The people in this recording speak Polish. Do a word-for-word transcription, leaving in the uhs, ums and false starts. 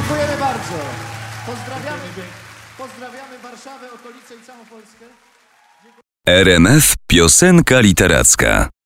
Dziękujemy bardzo. Pozdrawiamy, pozdrawiamy Warszawę, okolice i całą Polskę. R M F Piosenka Literacka.